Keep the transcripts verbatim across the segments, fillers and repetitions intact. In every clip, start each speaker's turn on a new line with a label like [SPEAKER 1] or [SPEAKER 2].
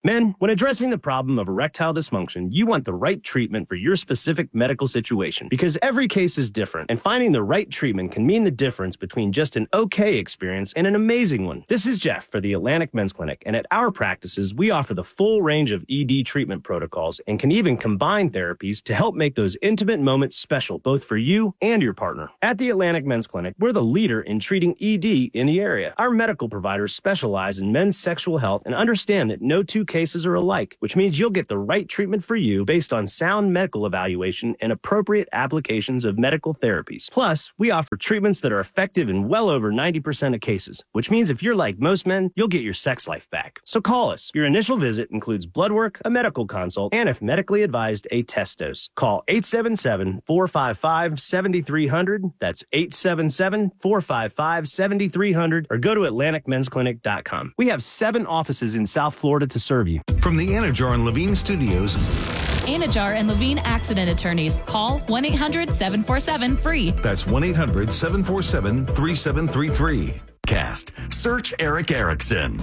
[SPEAKER 1] Men, when addressing the problem of erectile dysfunction, you want the right treatment for your specific medical situation because every case is different, and finding the right treatment can mean the difference between just an okay experience and an amazing one. This is Jeff for the Atlantic Men's Clinic, and at our practices, we offer the full range of E D treatment protocols and can even combine therapies to help make those intimate moments special, both for you and your partner. At the Atlantic Men's Clinic, we're the leader in treating E D in the area. Our medical providers specialize in men's sexual health and understand that no two cases are alike, which means you'll get the right treatment for you based on sound medical evaluation and appropriate applications of medical therapies. Plus, we offer treatments that are effective in well over ninety percent of cases, which means if you're like most men, you'll get your sex life back. So call us. Your initial visit includes blood work, a medical consult, and if medically advised, a test dose. Call eight seven seven, four five five, seven three zero zero. That's eight seven seven, four five five, seven three zero zero, or go to atlantic men's clinic dot com. We have seven offices in South Florida to serve you.
[SPEAKER 2] From the Anajar and Levine Studios.
[SPEAKER 3] Anajar and Levine Accident Attorneys. Call one eight hundred, seven four seven, F R E E.
[SPEAKER 2] That's one eight hundred, seven four seven, three seven three three.
[SPEAKER 4] Cast. Search Eric Erickson.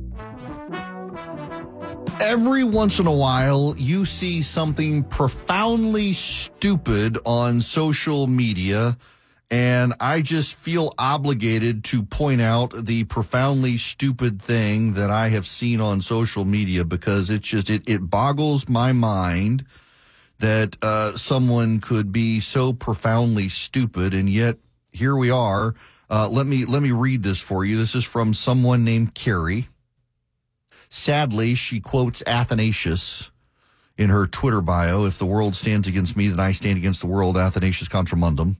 [SPEAKER 5] Every once in a while, you see something profoundly stupid on social media, and I just feel obligated to point out the profoundly stupid thing that I have seen on social media because it's just, it, it boggles my mind that uh, someone could be so profoundly stupid, and yet here we are. Uh, let me let me read this for you. This is from someone named Carrie. Sadly, she quotes Athanasius in her Twitter bio. If the world stands against me, then I stand against the world. Athanasius contra mundum.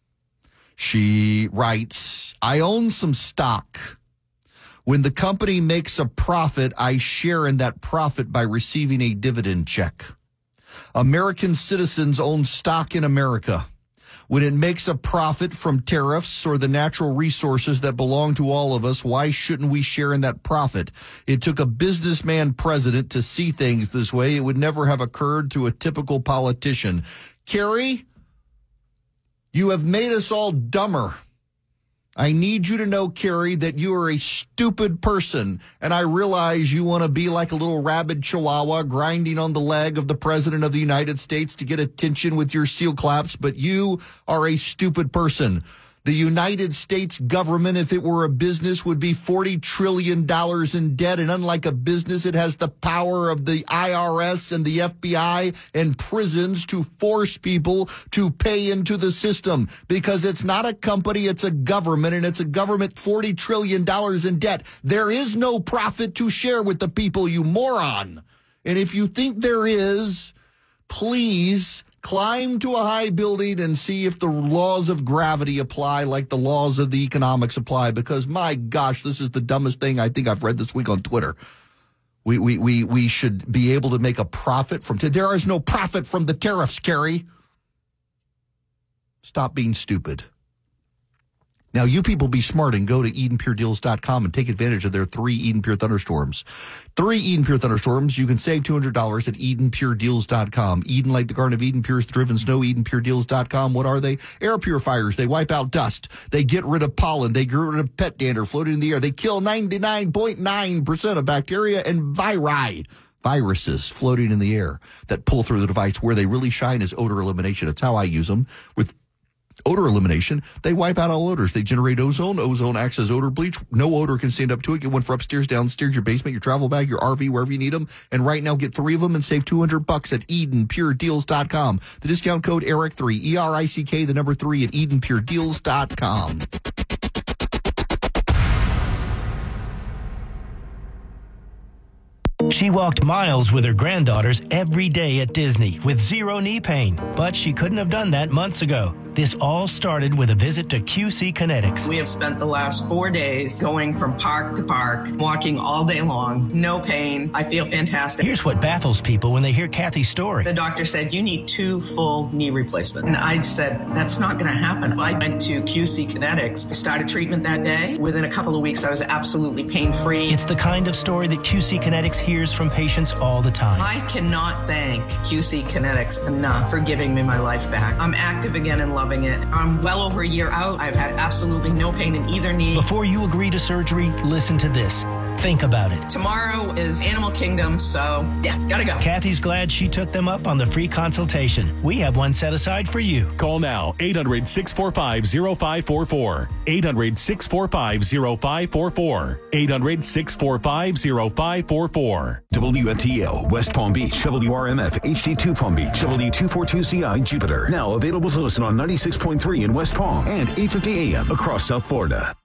[SPEAKER 5] She writes, I own some stock. When the company makes a profit, I share in that profit by receiving a dividend check. American citizens own stock in America. When it makes a profit from tariffs or the natural resources that belong to all of us, why shouldn't we share in that profit? It took a businessman president to see things this way. It would never have occurred to a typical politician. Carrie, you have made us all dumber. I need you to know, Carrie, that you are a stupid person, and I realize you want to be like a little rabid chihuahua grinding on the leg of the President of the United States to get attention with your seal claps, but you are a stupid person. The United States government, if it were a business, would be forty trillion dollars in debt. And unlike a business, it has the power of the I R S and the F B I and prisons to force people to pay into the system because it's not a company, it's a government, and it's a government forty trillion dollars in debt. There is no profit to share with the people, you moron. And if you think there is, please climb to a high building and see if the laws of gravity apply like the laws of the economics apply, because my gosh, this is the dumbest thing I think I've read this week on Twitter. We we we we should be able to make a profit from, there is no profit from the tariffs, Carrie. Stop being stupid. Now, you people be smart and go to Eden Pure Deals dot com and take advantage of their three Eden Pure Thunderstorms. Three Eden Pure Thunderstorms. You can save two hundred dollars at Eden Pure Deals dot com. Eden, like the Garden of Eden, Pure driven snow, Eden Pure Deals dot com. What are they? Air purifiers. They wipe out dust. They get rid of pollen. They get rid of pet dander floating in the air. They kill ninety-nine point nine percent of bacteria and viri. Viruses floating in the air that pull through the device. Where they really shine is odor elimination. It's how I use them. With odor elimination, they wipe out all odors. They generate ozone. Ozone acts as odor bleach. No odor can stand up to it. Get one for upstairs, downstairs, your basement, your travel bag, your R V, wherever you need them. And right now, get three of them and save two hundred bucks at Eden Pure Deals dot com. The discount code Eric three, E R I C K, the number three at Eden Pure Deals dot com.
[SPEAKER 6] She walked miles with her granddaughters every day at Disney with zero knee pain, but she couldn't have done that months ago. This all started with a visit to Q C Kinetics.
[SPEAKER 7] We have spent the last four days going from park to park, walking all day long, no pain. I feel fantastic.
[SPEAKER 6] Here's what baffles people when they hear Kathy's story.
[SPEAKER 7] The doctor said, you need two full knee replacements. And I said, that's not going to happen. I went to Q C Kinetics. I started treatment that day. Within a couple of weeks, I was absolutely pain-free.
[SPEAKER 6] It's the kind of story that Q C Kinetics hears from patients all the time.
[SPEAKER 7] I cannot thank Q C Kinetics enough for giving me my life back. I'm active again and loving it. I'm well over a year out. I've had absolutely no pain in either knee.
[SPEAKER 6] Before you agree to surgery, listen to this. think about it.
[SPEAKER 7] Tomorrow is Animal Kingdom, so yeah, gotta go.
[SPEAKER 6] Kathy's glad she took them up on the free consultation. We have one set aside for you.
[SPEAKER 8] Call now, eight hundred, six four five, zero five four four. eight hundred, six four five, zero five four four. eight hundred, six four five, zero five four four.
[SPEAKER 9] W F T L, West Palm Beach, W R M F, H D two Palm Beach, W two forty-two C I, Jupiter. Now available to listen on ninety-six point three in West Palm and eight fifty A M across South Florida.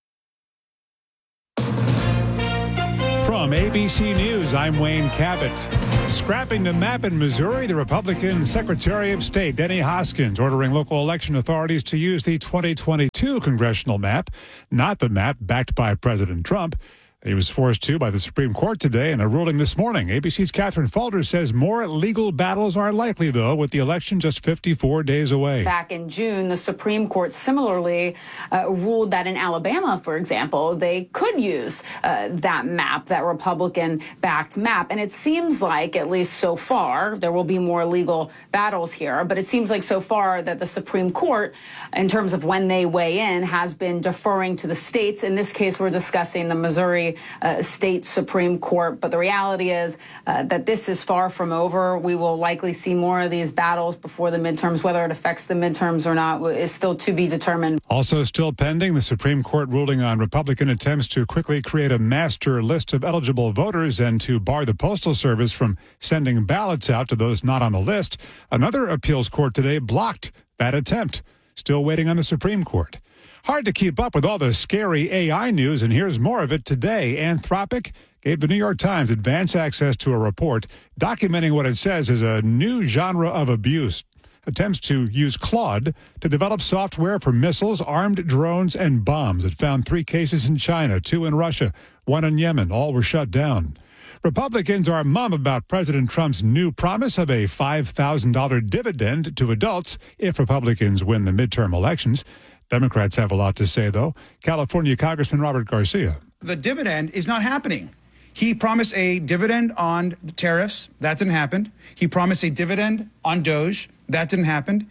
[SPEAKER 10] From A B C News, I'm Wayne Cabot. Scrapping the map in Missouri, the Republican Secretary of State, Denny Hoskins, ordering local election authorities to use the twenty twenty-two congressional map, not the map backed by President Trump. He was forced to by the Supreme Court today in a ruling this morning. A B C's Catherine Falter says more legal battles are likely, though, with the election just fifty-four days away.
[SPEAKER 11] Back in June, the Supreme Court similarly uh, ruled that in Alabama, for example, they could use uh, that map, that Republican-backed map. And it seems like, at least so far, there will be more legal battles here. But it seems like so far that the Supreme Court, in terms of when they weigh in, has been deferring to the states. In this case, we're discussing the Missouri Uh, state Supreme Court. But the reality is uh, that this is far from over. We will likely see more of these battles before the midterms. Whether it affects the midterms or not is still to be determined.
[SPEAKER 10] Also still pending, the Supreme Court ruling on Republican attempts to quickly create a master list of eligible voters and to bar the Postal Service from sending ballots out to those not on the list. Another appeals court today blocked that attempt. Still waiting on the Supreme Court. Hard to keep up with all the scary A I news, and here's more of it today. Anthropic gave the New York Times advance access to a report documenting what it says is a new genre of abuse. Attempts to use Claude to develop software for missiles, armed drones, and bombs. It found three cases in China, two in Russia, one in Yemen. All were shut down. Republicans are mum about President Trump's new promise of a five thousand dollars dividend to adults if Republicans win the midterm elections. Democrats have a lot to say, though. California Congressman Robert Garcia.
[SPEAKER 12] The dividend is not happening. He promised a dividend on the tariffs. That didn't happen. He promised a dividend on Doge. That didn't happen.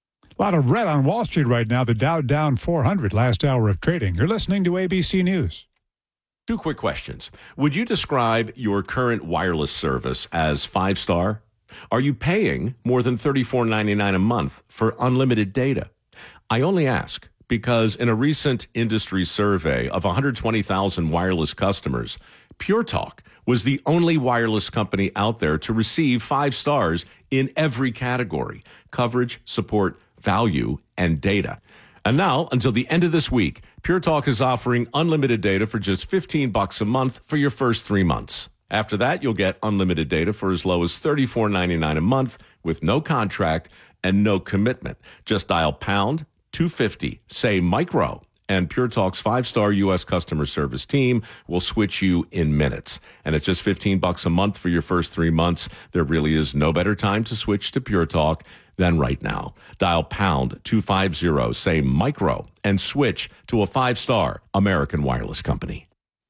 [SPEAKER 10] A lot of red on Wall Street right now. The Dow down four hundred last hour of trading. You're listening to A B C News.
[SPEAKER 8] Two quick questions. Would you describe your current wireless service as five-star? Are you paying more than thirty-four ninety-nine a month for unlimited data? I only ask because in a recent industry survey of one hundred twenty thousand wireless customers, Pure Talk was the only wireless company out there to receive five stars in every category: coverage, support, value, and data. And now, until the end of this week, Pure Talk is offering unlimited data for just fifteen bucks a month for your first three months. After that, you'll get unlimited data for as low as thirty-four ninety-nine a month with no contract and no commitment. Just dial pound two fifty, say micro, and Pure Talk's five-star U S customer service team will switch you in minutes. And at just fifteen bucks a month for your first three months, there really is no better time to switch to Pure Talk than right now. Dial pound two fifty, say micro, and switch to a five-star American wireless company.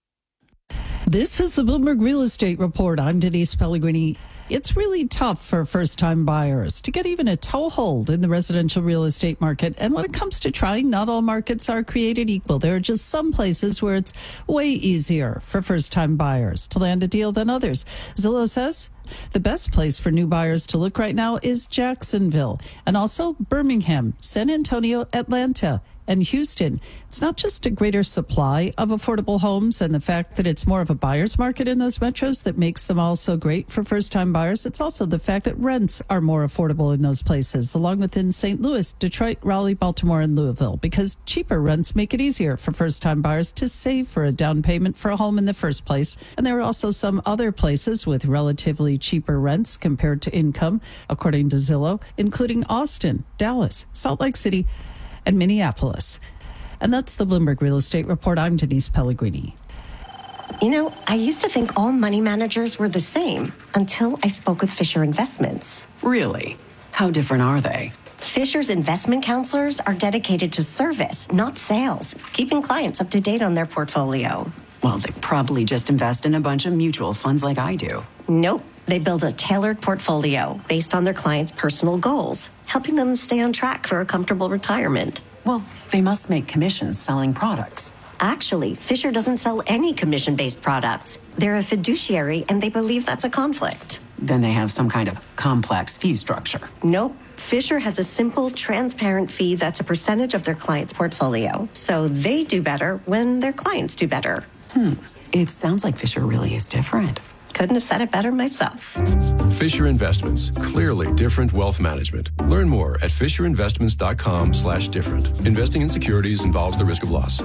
[SPEAKER 13] This is the Bloomberg Real Estate Report. I'm Denise Pellegrini. It's really tough for first-time buyers to get even a toehold in the residential real estate market. And when it comes to trying, not all markets are created equal. There are just some places where it's way easier for first-time buyers to land a deal than others. Zillow says the best place for new buyers to look right now is Jacksonville, and also Birmingham, San Antonio, Atlanta, and Houston. It's not just a greater supply of affordable homes and the fact that it's more of a buyer's market in those metros that makes them all so great for first-time buyers. It's also the fact that rents are more affordable in those places, along with in Saint Louis, Detroit, Raleigh, Baltimore, and Louisville, because cheaper rents make it easier for first-time buyers to save for a down payment for a home in the first place. And there are also some other places with relatively cheaper rents compared to income, according to Zillow, including Austin, Dallas, Salt Lake City, and Minneapolis. And that's the Bloomberg Real Estate Report. I'm Denise Pellegrini.
[SPEAKER 14] You know, I used to think all money managers were the same until I spoke with Fisher Investments.
[SPEAKER 15] Really? How different are they?
[SPEAKER 14] Fisher's investment counselors are dedicated to service, not sales, keeping clients up to date on their portfolio.
[SPEAKER 15] Well, they probably just invest in a bunch of mutual funds like I do.
[SPEAKER 14] Nope. They build a tailored portfolio based on their clients' personal goals, helping them stay on track for a comfortable retirement.
[SPEAKER 15] Well, they must make commissions selling products.
[SPEAKER 14] Actually, Fisher doesn't sell any commission-based products. They're a fiduciary, and they believe that's a conflict.
[SPEAKER 15] Then they have some kind of complex fee structure.
[SPEAKER 14] Nope. Fisher has a simple, transparent fee that's a percentage of their client's portfolio. So they do better when their clients do better.
[SPEAKER 15] Hmm. It sounds like Fisher really is different.
[SPEAKER 14] Couldn't have said it better myself.
[SPEAKER 16] Fisher Investments. Clearly different wealth management. Learn more at fisherinvestments.com slash different. Investing in securities involves the risk of loss.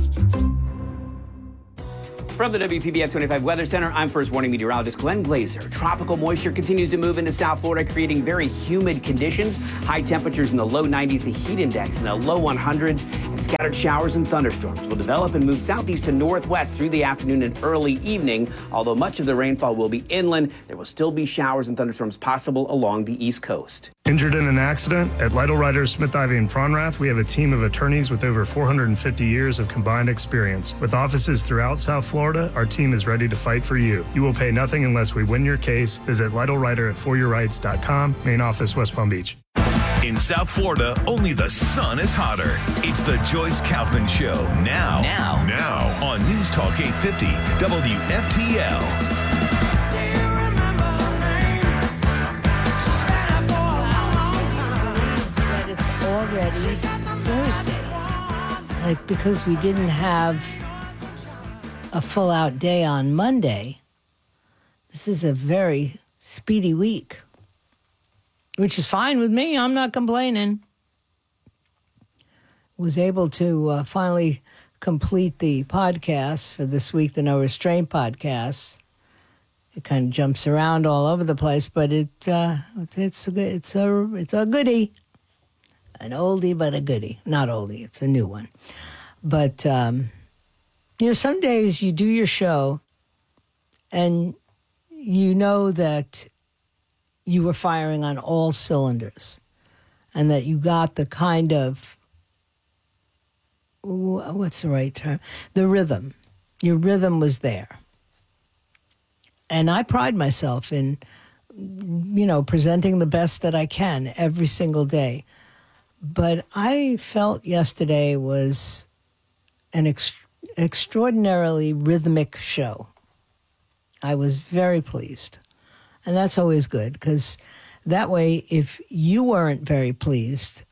[SPEAKER 17] From the W P B F twenty-five Weather Center, I'm First Warning Meteorologist Glenn Glazer. Tropical moisture continues to move into South Florida, creating very humid conditions. High temperatures in the low nineties, the heat index in the low hundreds, and scattered showers and thunderstorms will develop and move southeast to northwest through the afternoon and early evening. Although much of the rainfall will be inland, there will still be showers and thunderstorms possible along the east coast.
[SPEAKER 18] Injured in an accident? At Lytle Ryder, Smith, Ivy, and Fronrath, we have a team of attorneys with over four hundred fifty years of combined experience. With offices throughout South Florida, our team is ready to fight for you. You will pay nothing unless we win your case. Visit Lytle Ryder at for your rights dot com. Main office, West Palm Beach.
[SPEAKER 19] In South Florida, only the sun is hotter. It's the Joyce Kaufman Show now. Now. Now on News Talk eight fifty W F T L.
[SPEAKER 20] Already Thursday. Like, because we didn't have a full out day on Monday, this is a very speedy week, which is fine with me. I'm not complaining. Was able to uh, finally complete the podcast for this week, the No Restraint podcast. It kind of jumps around all over the place, but it uh, it's a it's a it's a goodie. An oldie, but a goodie. Not oldie, it's a new one. But, um, you know, some days you do your show and you know that you were firing on all cylinders and that you got the kind of, what's the right term? The rhythm. Your rhythm was there. And I pride myself in, you know, presenting the best that I can every single day. But I felt yesterday was an ex- extraordinarily rhythmic show. I was very pleased. And that's always good, because that way, if you weren't very pleased,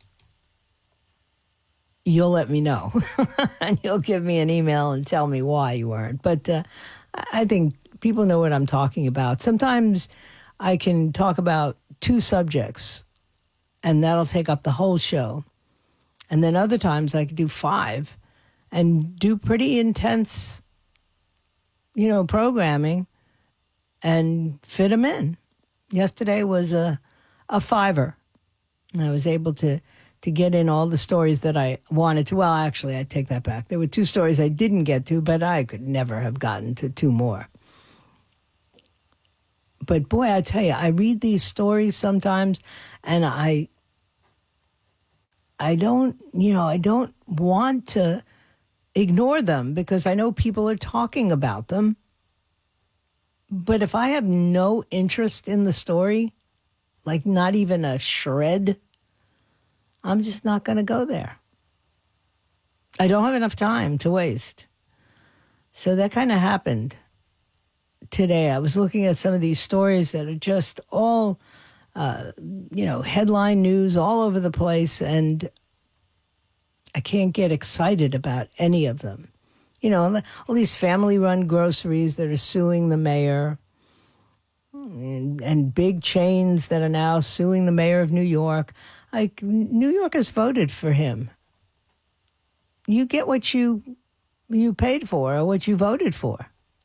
[SPEAKER 20] you'll let me know. And you'll give me an email and tell me why you weren't. But uh, I think people know what I'm talking about. Sometimes I can talk about two subjects, and that'll take up the whole show. And then other times I could do five and do pretty intense, you know, programming and fit them in. Yesterday was a a fiver. And I was able to, to get in all the stories that I wanted to. Well, actually, I take that back. There were two stories I didn't get to, but I could never have gotten to two more. But boy, I tell you, I read these stories sometimes, and I, I don't, you know, I don't want to ignore them because I know people are talking about them. But if I have no interest in the story, like not even a shred, I'm just not going to go there. I don't have enough time to waste. So that kind of happened today. I was looking at some of these stories that are just all, uh, you know, headline news all over the place, and I can't get excited about any of them. You know, all these family-run groceries that are suing the mayor, and, and big chains that are now suing the mayor of New York. Like, New Yorkers voted for him. You get what you you paid for or what you voted for.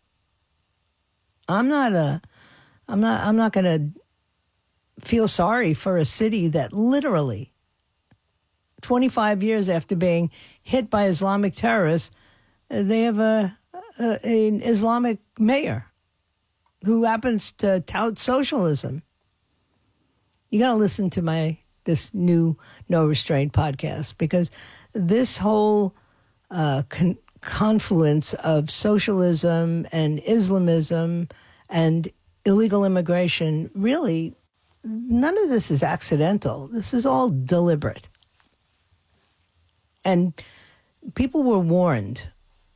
[SPEAKER 20] I'm not a, I'm not, I'm not going to feel sorry for a city that literally, twenty-five years after being hit by Islamic terrorists, they have a, a an Islamic mayor who happens to tout socialism. You got to listen to my this new No Restraint podcast, because this whole uh, con- confluence of socialism and Islamism and illegal immigration, really, none of this is accidental. This is all deliberate. And people were warned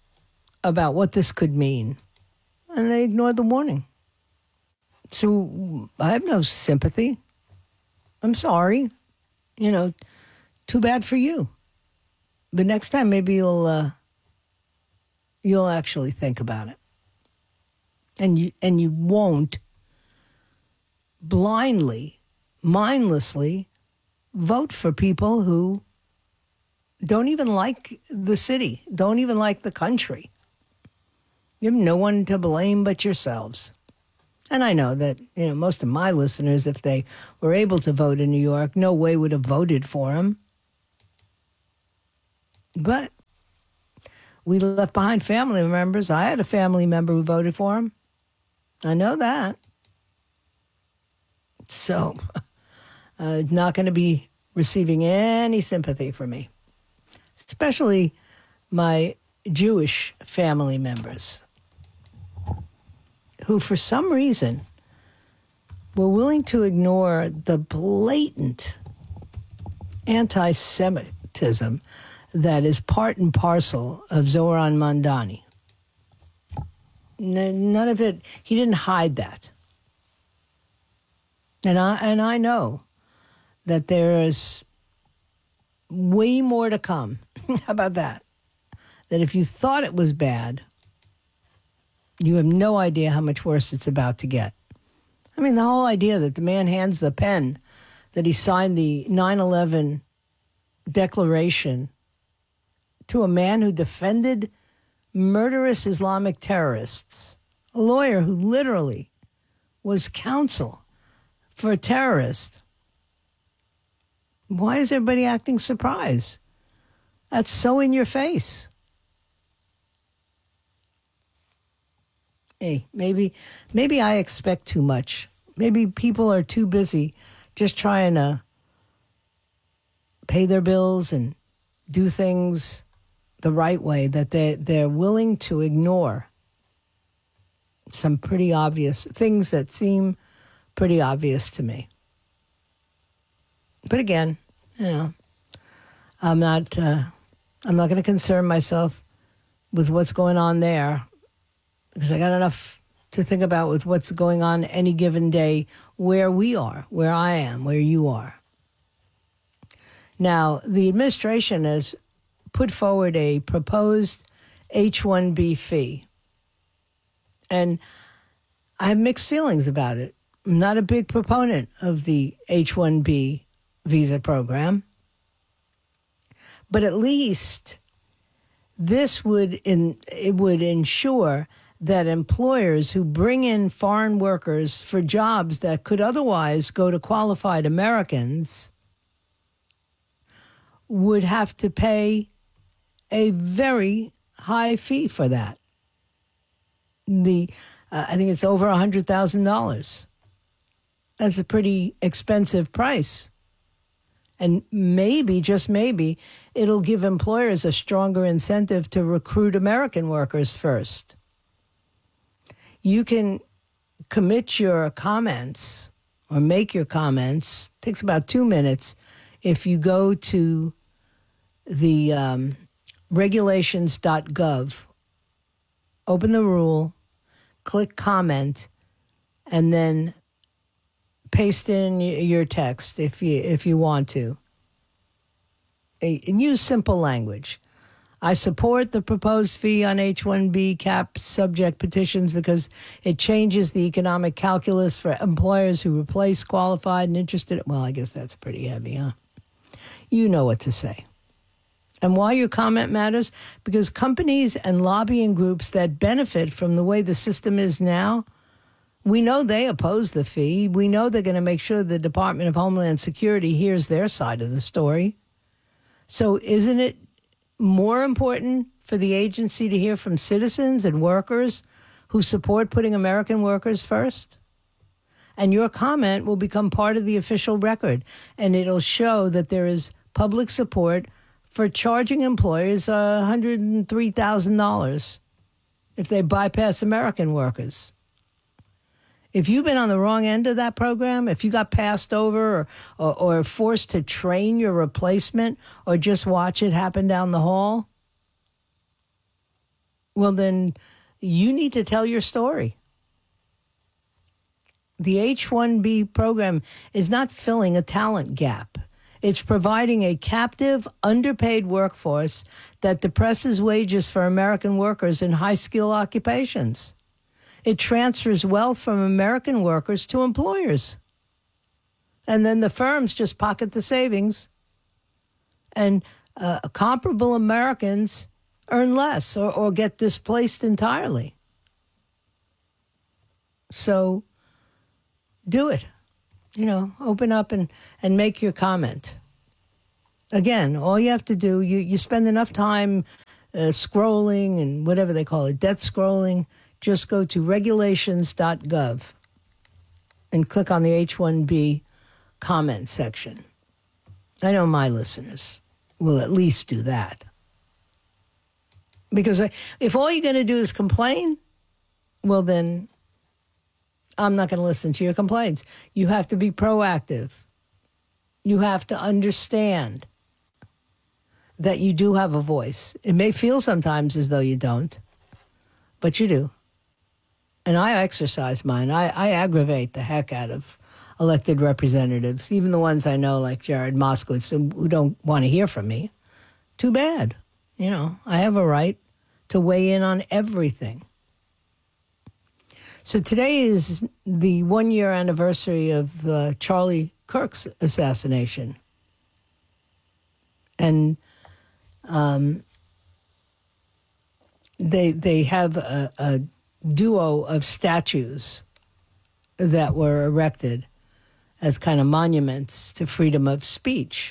[SPEAKER 20] about what this could mean, and they ignored the warning. So I have no sympathy. I'm sorry. You know, too bad for you. But next time, maybe you'll uh, you'll actually think about it, and you and you won't blindly, mindlessly vote for people who don't even like the city, don't even like the country. You have no one to blame but yourselves. And I know that, you know, most of my listeners, if they were able to vote in New York, no way would have voted for him. But we left behind family members. I had a family member who voted for him. I know that. So, uh, not going to be receiving any sympathy from me, especially my Jewish family members, who for some reason were willing to ignore the blatant anti-Semitism that is part and parcel of Zoran Mandani. N- none of it, he didn't hide that. And I, and I know that there is way more to come. How about that? That if you thought it was bad, you have no idea how much worse it's about to get. I mean, the whole idea that the man hands the pen, that he signed the nine eleven declaration to a man who defended murderous Islamic terrorists, a lawyer who literally was counsel for a terrorist. Why is everybody acting surprised? That's so in your face. Hey, maybe maybe I expect too much. Maybe people are too busy just trying to pay their bills and do things the right way that they, they're willing to ignore some pretty obvious things that seem pretty obvious to me. But again, you know, I'm not uh, I'm not going to concern myself with what's going on there, because I got enough to think about with what's going on any given day where we are, where I am, where you are. Now, the administration has put forward a proposed H one B fee, and I have mixed feelings about it. I'm not a big proponent of the H one B visa program, but at least this would in, it would ensure that employers who bring in foreign workers for jobs that could otherwise go to qualified Americans would have to pay a very high fee for that. The uh, I think it's over one hundred thousand dollars. That's a pretty expensive price. And maybe, just maybe, it'll give employers a stronger incentive to recruit American workers first. You can commit your comments or make your comments. It takes about two minutes if you go to the um, regulations dot gov, open the rule, click comment, and then paste in your text if you if you want to. And use simple language. I support the proposed fee on H one B cap subject petitions because it changes the economic calculus for employers who replace qualified and interested. Well, I guess that's pretty heavy, huh? You know what to say. And why your comment matters? Because companies and lobbying groups that benefit from the way the system is now, we know they oppose the fee. We know they're going to make sure the Department of Homeland Security hears their side of the story. So isn't it more important for the agency to hear from citizens and workers who support putting American workers first? And your comment will become part of the official record, and it'll show that there is public support for charging employers one hundred three thousand dollars if they bypass American workers. If you've been on the wrong end of that program, if you got passed over or, or, or forced to train your replacement or just watch it happen down the hall, Well, then you need to tell your story. The H one B program is not filling a talent gap. It's providing a captive, underpaid workforce that depresses wages for American workers in high-skill occupations. It transfers wealth from American workers to employers. And then the firms just pocket the savings. And uh, comparable Americans earn less or, or get displaced entirely. So do it. You know, open up and, and make your comment. Again, all you have to do, you, you spend enough time uh, scrolling and whatever they call it, death scrolling, just go to regulations dot gov and click on the H one B comment section. I know my listeners will at least do that. Because if all you're going to do is complain, well, then I'm not going to listen to your complaints. You have to be proactive. You have to understand that you do have a voice. It may feel sometimes as though you don't, but you do. And I exercise mine. I, I aggravate the heck out of elected representatives, even the ones I know like Jared Moskowitz who don't want to hear from me. Too bad. You know, I have a right to weigh in on everything. So today is the one-year anniversary of uh, Charlie Kirk's assassination. And um, they they have a, a duo of statues that were erected as kind of monuments to freedom of speech.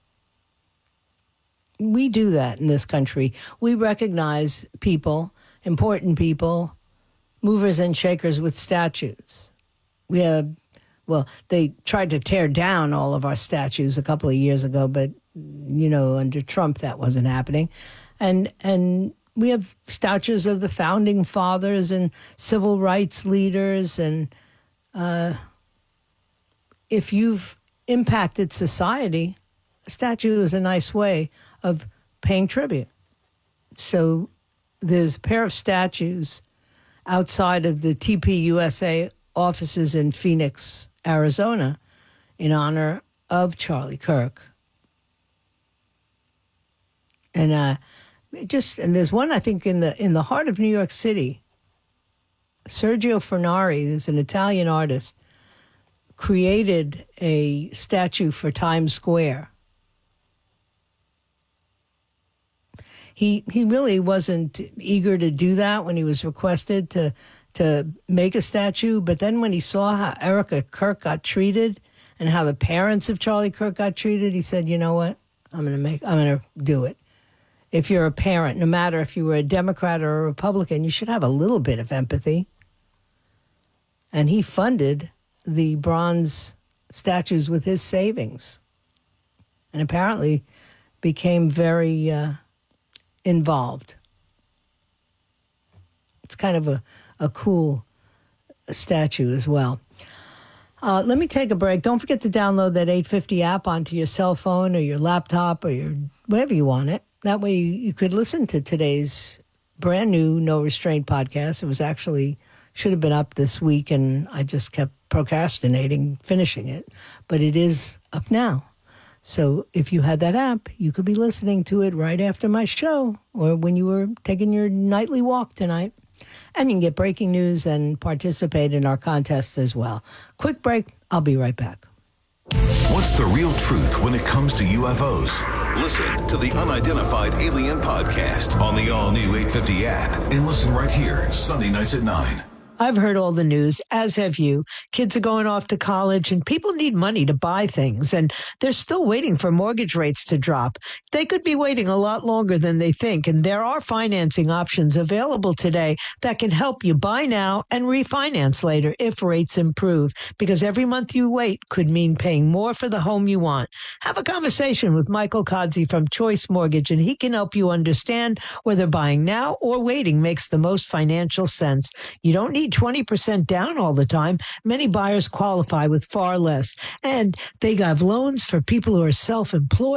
[SPEAKER 20] We do that in this country. We recognize people, important people, movers and shakers with statues. We have, well, they tried to tear down all of our statues a couple of years ago, but, you know, under Trump that wasn't happening. And and we have statues of the founding fathers and civil rights leaders. And uh, if you've impacted society, a statue is a nice way of paying tribute. So there's a pair of statues outside of the T P U S A offices in Phoenix, Arizona, in honor of Charlie Kirk. And uh, just and there's one I think in the in the heart of New York City. Sergio Fornari, who's an Italian artist, created a statue for Times Square. He he really wasn't eager to do that when he was requested to to make a statue. But then when he saw how Erica Kirk got treated and how the parents of Charlie Kirk got treated, he said, "You know what? I'm going to make. I'm going to do it." If you're a parent, no matter if you were a Democrat or a Republican, you should have a little bit of empathy. And he funded the bronze statues with his savings, and apparently became very Uh, involved. It's kind of a, a cool statue as well. Uh, let me take a break. Don't forget to download that eight fifty app onto your cell phone or your laptop or your whatever you want it. That way you, you could listen to today's brand new No Restraint podcast. It was actually, should have been up this week, and I just kept procrastinating finishing it. But it is up now. So if you had that app, you could be listening to it right after my show or when you were taking your nightly walk tonight. And you can get breaking news and participate in our contest as well. Quick break. I'll be right back.
[SPEAKER 2] What's the real truth when it comes to U F Os? Listen to the Unidentified Alien Podcast on the all-new eight fifty app and listen right here, Sunday nights at nine.
[SPEAKER 20] I've heard all the news, as have you. Kids are going off to college and people need money to buy things, and they're still waiting for mortgage rates to drop. They could be waiting a lot longer than they think, and there are financing options available today that can help you buy now and refinance later if rates improve, because every month you wait could mean paying more for the home you want. Have a conversation with Michael Kodzi from Choice Mortgage, and he can help you understand whether buying now or waiting makes the most financial sense. You don't need twenty percent down all the time. Many buyers qualify with far less. And they have loans for people who are self-employed.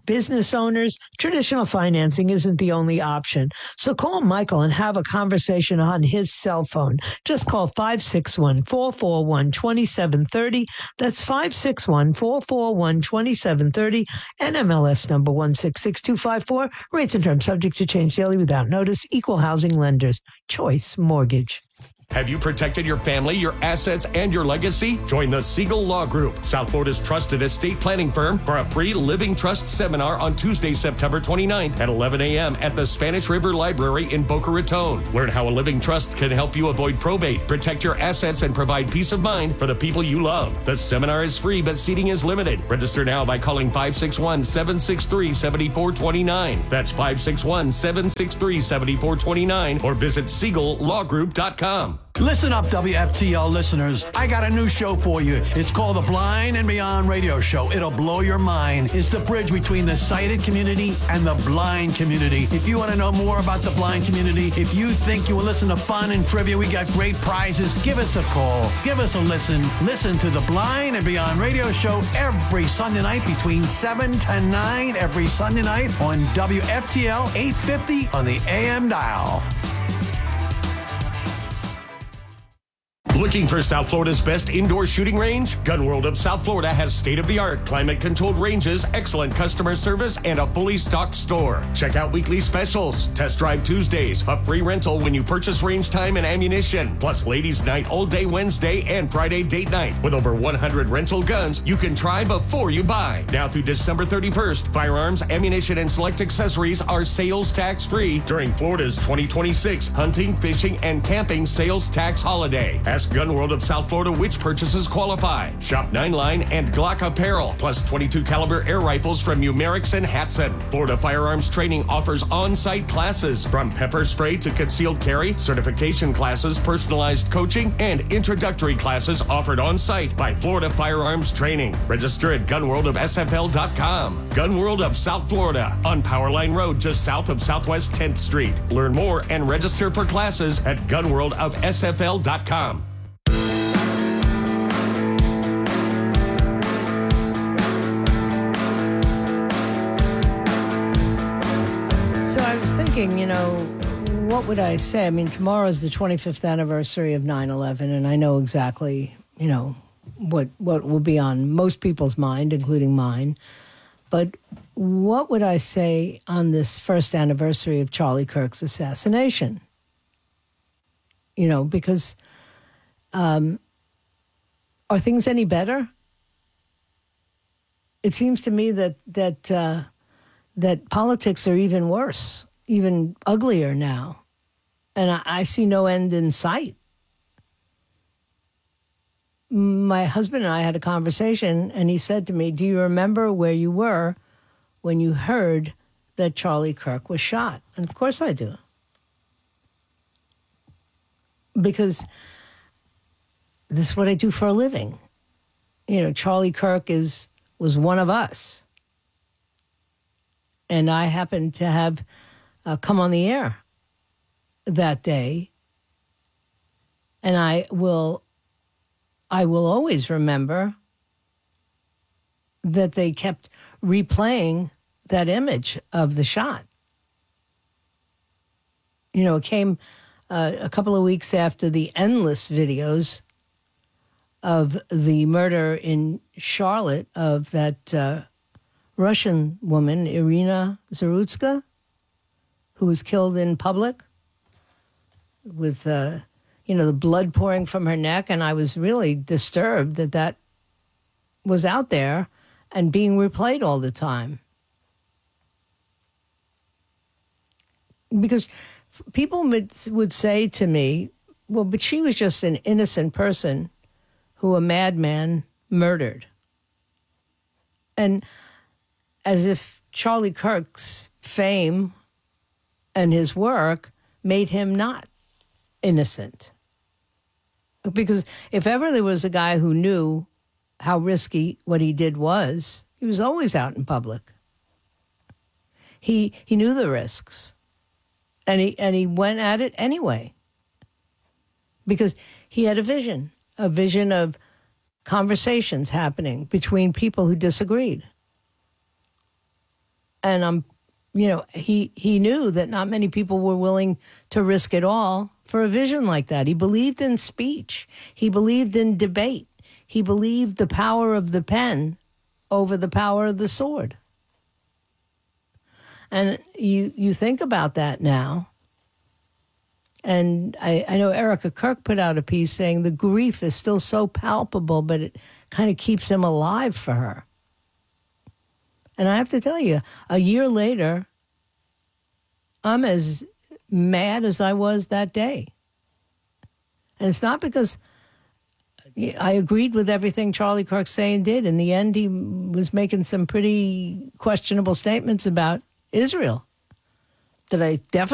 [SPEAKER 20] business owners, traditional financing isn't the only option. So call Michael and have a conversation on his cell phone. Just call five six one, four four one, two seven three zero. That's five six one, four four one, two seven three zero. N M L S number one six six two five four. Rates and terms subject to change daily without notice. Equal housing lenders. Choice Mortgage.
[SPEAKER 21] Have you protected your family, your assets, and your legacy? Join the Siegel Law Group, South Florida's trusted estate planning firm, for a free Living Trust seminar on Tuesday, September twenty-ninth at eleven a.m. at the Spanish River Library in Boca Raton. Learn how a living trust can help you avoid probate, protect your assets, and provide peace of mind for the people you love. The seminar is free, but seating is limited. Register now by calling five six one, seven six three, seven four two nine. That's five six one, seven six three, seven four two nine, or visit siegel law group dot com.
[SPEAKER 22] Listen up, W F T L listeners. I got a new show for you. It's called The Blind and Beyond Radio Show. It'll blow your mind. It's the bridge between the sighted community and the blind community. If you want to know more about the blind community, if you think you will listen to fun and trivia, we got great prizes, give us a call. Give us a listen. Listen to The Blind and Beyond Radio Show every Sunday night between seven to nine every Sunday night on W F T L eight fifty on the A M dial.
[SPEAKER 21] Looking for South Florida's best indoor shooting range? Gun World of South Florida has state-of-the-art, climate-controlled ranges, excellent customer service, and a fully stocked store. Check out weekly specials, Test Drive Tuesdays, a free rental when you purchase range time and ammunition, plus Ladies' Night all day Wednesday and Friday date night. With over one hundred rental guns, you can try before you buy. Now through December thirty-first, firearms, ammunition, and select accessories are sales tax-free during Florida's twenty twenty-six hunting, fishing, and camping sales tax holiday. Ask Gun World of South Florida which purchases qualify. Shop nine line and Glock apparel, plus twenty-two caliber air rifles from Umerix and Hatson. Florida Firearms Training offers on-site classes from pepper spray to concealed carry, certification classes, personalized coaching, and introductory classes offered on-site by Florida Firearms Training. Register at gun world of S F L dot com. Gun World of South Florida on Powerline Road just south of Southwest tenth Street. Learn more and register for classes at gun world of S F L dot com.
[SPEAKER 20] You know, what would I say? I mean, tomorrow is the twenty-fifth anniversary of nine eleven, and I know exactly, you know, what what will be on most people's mind, including mine. But what would I say on this first anniversary of Charlie Kirk's assassination? You know, because um, are things any better? It seems to me that that uh, that politics are even worse. Even uglier now. And I, I see no end in sight. My husband and I had a conversation, and he said to me, do you remember where you were when you heard that Charlie Kirk was shot? And of course I do. Because this is what I do for a living. You know, Charlie Kirk is was one of us. And I happened to have Uh, come on the air that day, and I will, I will always remember that they kept replaying that image of the shot. You know, it came uh, a couple of weeks after the endless videos of the murder in Charlotte of that uh, Russian woman, Irina Zarutska, who was killed in public with, uh, you know, the blood pouring from her neck. And I was really disturbed that that was out there and being replayed all the time. Because people would, would say to me, well, but she was just an innocent person who a madman murdered. And as if Charlie Kirk's fame and his work made him not innocent. Because if ever there was a guy who knew how risky what he did was, he was always out in public. He he knew the risks. And he and he went at it anyway. Because he had a vision, a vision of conversations happening between people who disagreed. And I'm, you know, he, he knew that not many people were willing to risk it all for a vision like that. He believed in speech. He believed in debate. He believed the power of the pen over the power of the sword. And you you think about that now. And I, I know Erica Kirk put out a piece saying the grief is still so palpable, but it kind of keeps him alive for her. And I have to tell you, a year later, I'm as mad as I was that day. And it's not because I agreed with everything Charlie Kirk saying did. In the end, he was making some pretty questionable statements about Israel that I definitely